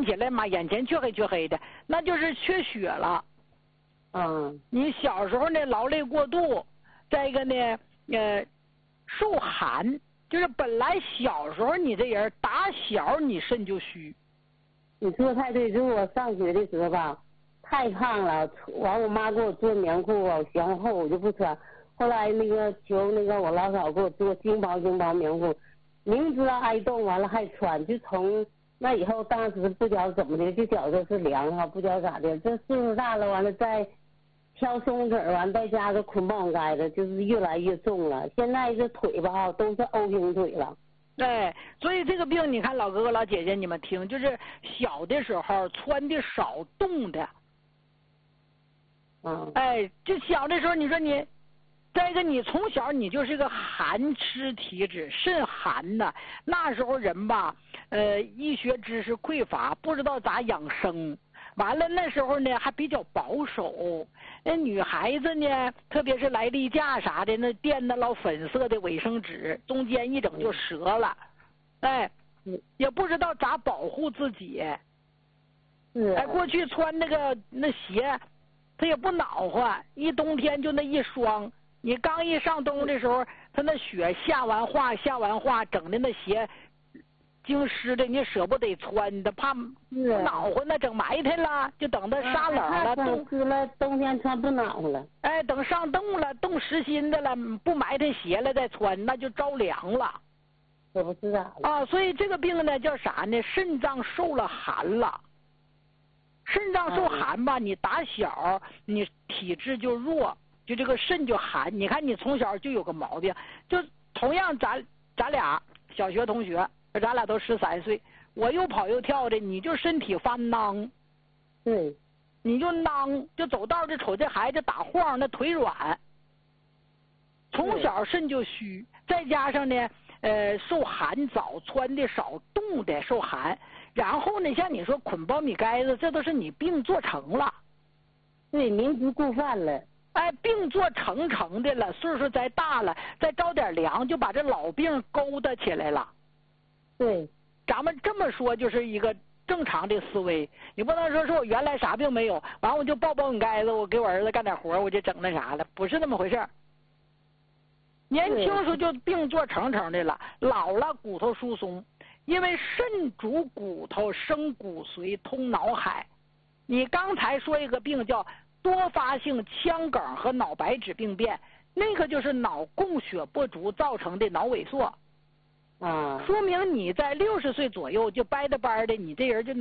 起来嘛，眼前黢黑黢黑的，那就是缺血了。你小时候呢劳累过度，再一个呢受寒，就是本来小时候你这人打小你肾就虚。 你说太对，就是我上学的时候吧，太胖了，完我妈给我做棉裤啊，嫌厚我就不穿。后来求我老嫂给我做精薄棉裤，明知道挨冻完了还穿，就从那以后当时不觉得怎么的，就觉得是凉哈，不觉得咋的。这岁数大了完了再挑松子完在家都捆绑该的，就是越来越重了。现在这腿吧都是 O 型腿了。 对，所以这个病你看老哥哥老姐姐你们听，就是小的时候穿的少冻的。就小的时候你说你。再一个，你从小你就是个寒湿体质，肾寒呐。那时候人吧，医学知识匮乏，不知道咋养生。完了那时候呢还比较保守，那女孩子呢，特别是来例假啥的，那垫的老粉色的卫生纸，中间一整就折了，也不知道咋保护自己。过去穿那鞋，他也不恼火，一冬天就那一双。你刚一上冬的时候，他那雪下完化，整的那鞋经湿的，你舍不得穿，他怕恼火，那整埋汰了，就等它杀冷了， 冬天穿不恼了。 等上冻了，冻实心的了，不埋汰鞋了再穿，那就着凉了。 我不知道所以这个病呢叫啥呢？肾脏受了寒了。肾脏受寒吧，你打小你体质就弱。就这个肾就寒，你看你从小就有个毛病，就同样咱俩小学同学，咱俩都13岁，我又跑又跳的，你就身体发囊。 对， 你就囊，就走道就瞅这孩子打晃，那腿软。从小肾就虚，再加上呢受寒早，穿的少，冻的受寒，然后呢像你说捆苞米盖子，这都是你病做成了。 对，明知故犯了。 病做成的了，岁数再大了，再着点凉，就把这老病勾搭起来了。 对， 咱们这么说就是一个正常的思维，你不能说我原来啥病没有，完我就抱苞米盖子，我给我儿子干点活，我就整那啥了，不是那么回事。年轻时候就病做成的了，老了骨头疏松，因为肾主骨头，生骨髓，通脑海。你刚才说一个病叫多发性腔梗和脑白质病变，那个就是脑供血不足造成的脑萎缩。说明你在60岁左右就掰的，你这人就